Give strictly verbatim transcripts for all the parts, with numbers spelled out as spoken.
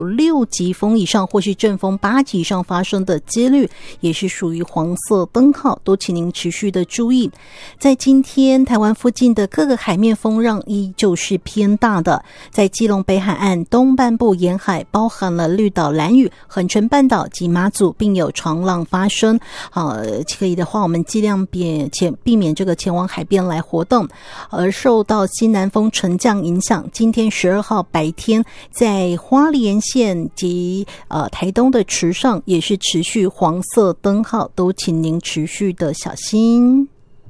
六级风以上或是阵风八级以上发生的几率，也是属于黄色灯号，都请您持续的注意。在今天台湾附近的各个海面风浪依旧是偏大的，在基隆北海岸东半部沿海包含了绿岛、兰屿、恒春半岛及马祖，并有长浪发生。呃，可以的话，我们尽量避前避免这个前往海边来活动。而受到西南风沉降影响，今天十二号白天在花莲县及呃台东的池上也是持续黄色灯号，都请您持续的小心。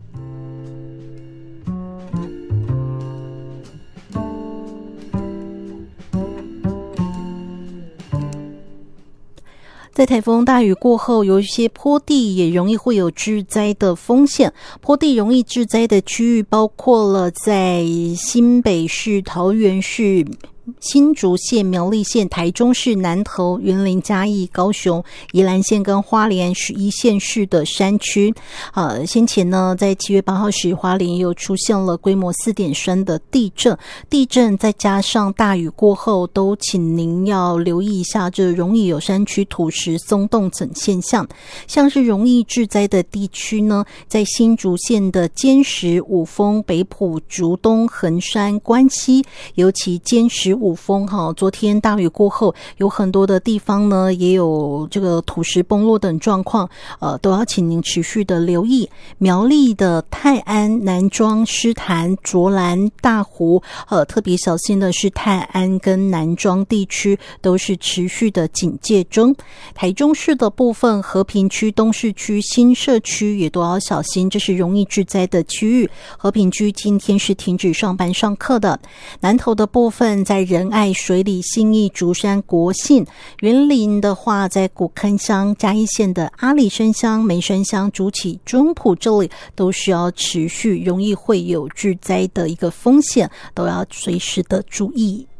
在台风大雨过后，有一些坡地也容易会有致灾的风险。坡地容易致灾的区域包括了在新北市、桃园市、新竹县、苗栗县、台中市、南投、云林、嘉义、高雄、宜兰县跟花莲十一县市的山区。呃，先前呢，在七月八号时，花莲又出现了规模 四点三 的地震，地震再加上大雨过后，都请您要留意一下，这容易有山区土石松动等现象。像是容易致灾的地区呢，在新竹县的尖石、五峰、北埔、竹东、横山、关西，尤其尖石五峰哈，昨天大雨过后，有很多的地方呢也有这个土石崩落等状况，呃，都要请您持续的留意。苗栗的泰安、南庄、狮潭、卓兰、大湖，呃，特别小心的是泰安跟南庄地区都是持续的警戒中。台中市的部分，和平区、东市区、新社区也都要小心，这是容易致灾的区域。和平区今天是停止上班上课的。南投的部分，在仁爱、水里、信义、竹山、国信；云林的话，在古坑乡、嘉义县的阿里山乡、梅山乡、竹崎、中埔这里都需要持续容易会有致灾的一个风险，都要随时的注意。